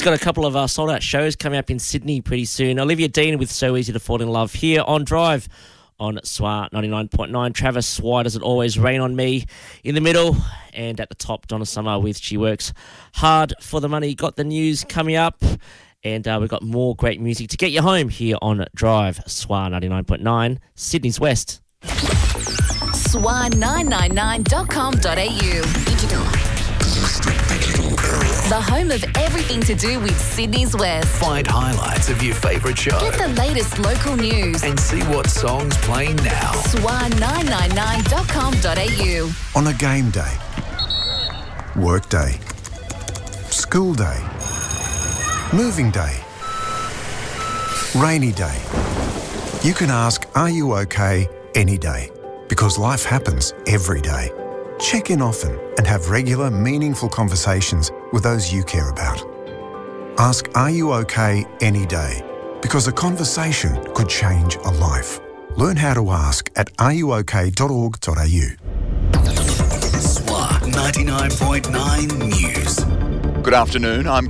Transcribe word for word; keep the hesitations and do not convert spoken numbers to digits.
She's got a couple of uh, sold-out shows coming up in Sydney pretty soon. Olivia Dean with So Easy to Fall in Love here on Drive on S W A ninety-nine point nine. Travis, Why Does It Always Rain on Me in the middle. And at the top, Donna Summer with She Works Hard for the Money. Got the news coming up. And uh, we've got more great music to get you home here on Drive, S W A ninety-nine point nine, Sydney's West. S W A nine nine nine dot com dot a u. Digital. The home of everything to do with Sydney's West. Find highlights of your favourite show. Get the latest local news. And see what songs playing now. S W A nine nine nine dot com dot a u. On a game day, work day, school day, moving day, rainy day. You can ask, are you okay, any day? Because life happens every day. Check in often and have regular, meaningful conversations with those you care about. Ask, are you okay, any day? Because a conversation could change a life. Learn how to ask at are you okay dot org dot a u. S W A ninety-nine point nine News. Good afternoon, I'm